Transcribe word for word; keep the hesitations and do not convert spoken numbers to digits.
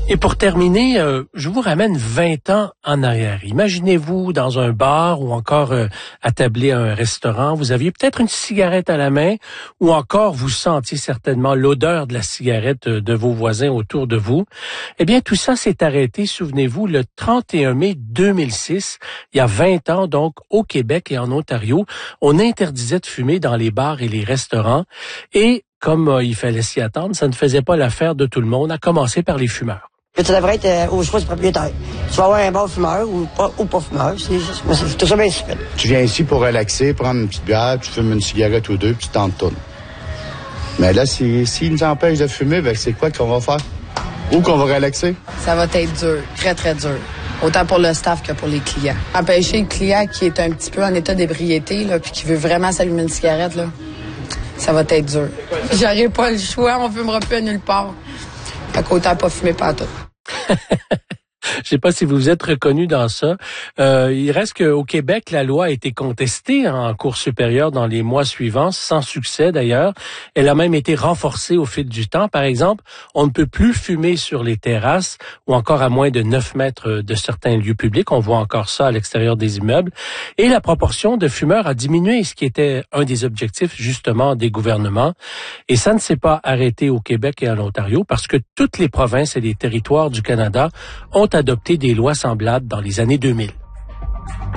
Et pour terminer, euh, je vous ramène vingt ans en arrière. Imaginez-vous dans un bar ou encore euh, attablé à un restaurant. Vous aviez peut-être une cigarette à la main ou encore vous sentiez certainement l'odeur de la cigarette de vos voisins autour de vous. Eh bien, tout ça s'est arrêté, souvenez-vous, le trente et un mai deux mille six. Il y a vingt ans, donc, au Québec et en Ontario, on interdisait de fumer dans les bars et les restaurants. Et comme euh, il fallait s'y attendre, ça ne faisait pas l'affaire de tout le monde, à commencer par les fumeurs. Ça devrait être euh, au choix du propriétaire. Tu vas avoir un bon fumeur ou pas, ou pas fumeur. C'est juste, moi, c'est tout ça bien stupide. Tu viens ici pour relaxer, prendre une petite bière, tu fumes une cigarette ou deux, puis tu t'en tournes. Mais là, s'ils si, si nous empêchent de fumer, ben c'est quoi qu'on va faire? Où qu'on va relaxer? Ça va être dur, très, très dur. Autant pour le staff que pour les clients. Empêcher le client qui est un petit peu en état d'ébriété, là, puis qui veut vraiment s'allumer une cigarette, là, ça va être dur. J'aurai pas le choix, on fumera plus à nulle part. Fait qu'autant pas fumer partout. Je sais pas si vous vous êtes reconnu dans ça. Euh, il reste qu'au Québec, la loi a été contestée en Cour supérieure dans les mois suivants, sans succès d'ailleurs. Elle a même été renforcée au fil du temps. Par exemple, on ne peut plus fumer sur les terrasses ou encore à moins de neuf mètres de certains lieux publics. On voit encore ça à l'extérieur des immeubles. Et la proportion de fumeurs a diminué, ce qui était un des objectifs justement des gouvernements. Et ça ne s'est pas arrêté au Québec et en Ontario parce que toutes les provinces et les territoires du Canada ont adopté des lois semblables dans les années deux mille.